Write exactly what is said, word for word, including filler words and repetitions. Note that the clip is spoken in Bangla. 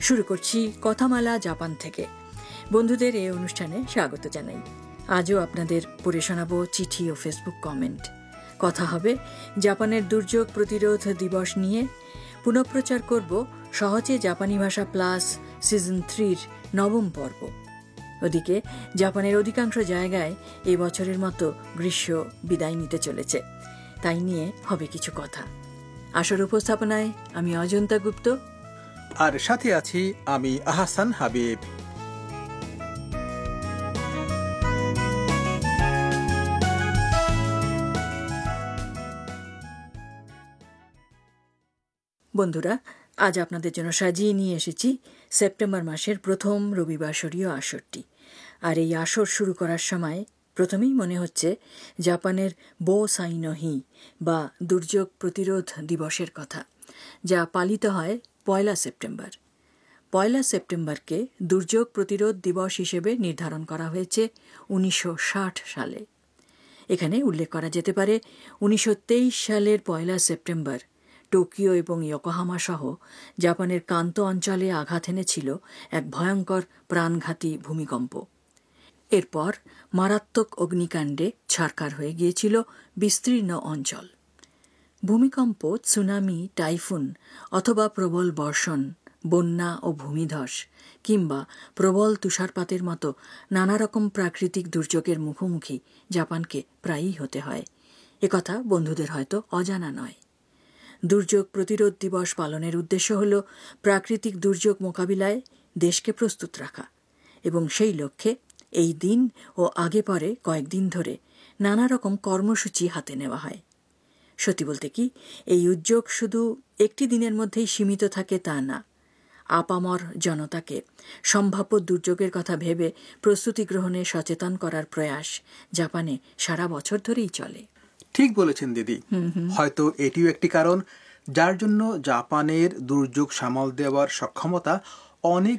শুরু করছি কথামালা জাপান থেকে। বন্ধুদের এই অনুষ্ঠানে স্বাগত জানাই। আজও আপনাদের পড়ে শোনাবো চিঠি ও ফেসবুক কমেন্ট। কথা হবে জাপানের দুর্যোগ প্রতিরোধ দিবস নিয়ে। পুনঃপ্রচার করব সহজে জাপানি ভাষা প্লাস সিজন থ্রির নবম পর্ব। ওদিকে জাপানের অধিকাংশ জায়গায় এই বছরের মতো গ্রীষ্ম বিদায় নিতে চলেছে, তাই নিয়ে হবে কিছু কথা। আসর উপস্থাপনায় আমি অজন্তা গুপ্ত, আর সাথে আছি আমি আহসান হাবিব। বন্ধুরা, আজ আপনাদের জন্য সাজিয়ে নিয়ে এসেছি সেপ্টেম্বর মাসের প্রথম রবিবাসরীয় আসরটি। আর এই আসর শুরু করার সময় প্রথমেই মনে হচ্ছে জাপানের বো সাইনোহি বা দুর্যোগ প্রতিরোধ দিবসের কথা, যা পালিত হয় পয়লা সেপ্টেম্বর। পয়লা সেপ্টেম্বরকে দুর্যোগ প্রতিরোধ দিবস হিসেবে নির্ধারণ করা হয়েছে উনিশশো ষাট সালে। এখানে উল্লেখ করা যেতে পারে উনিশশো তেইশ সালের পয়লা সেপ্টেম্বর টোকিও এবং ইয়োকোহামা সহ জাপানের কান্ত অঞ্চলে আঘাত এনেছিল এক ভয়ঙ্কর প্রাণঘাতী ভূমিকম্প। এরপর মারাত্মক অগ্নিকাণ্ডে ছারখার হয়ে গিয়েছিল বিস্তীর্ণ অঞ্চল। ভূমিকম্প, সুনামি, টাইফুন অথবা প্রবল বর্ষণ, বন্যা ও ভূমিধস কিংবা প্রবল তুষারপাতের মতো নানা রকম প্রাকৃতিক দুর্যোগের মুখোমুখি জাপানকে প্রায়ই হতে হয়। একথা বন্ধুদের হয়তো অজানা নয়। দুর্যোগ প্রতিরোধ দিবস পালনের উদ্দেশ্য হল প্রাকৃতিক দুর্যোগ মোকাবিলায় দেশকে প্রস্তুত রাখা, এবং সেই লক্ষ্যে এই দিন ও আগে পরে কয়েকদিন ধরে নানা রকম কর্মসূচি হাতে নেওয়া হয়। সত্যি বলতে কি, এই উদ্যোগ শুধু একটি দিনের মধ্যেই সীমিত থাকে তা না। আপামর জনতাকে সম্ভাব্য দুর্যোগের কথা ভেবে প্রস্তুতি গ্রহণে সচেতন করার প্রয়াস জাপানে সারা বছর ধরেই চলে। ঠিক বলেছেন দিদি। হয়তো এটিও একটি কারণ যার জন্য জাপানের দুর্যোগ সামাল দেওয়ার সক্ষমতা অনেক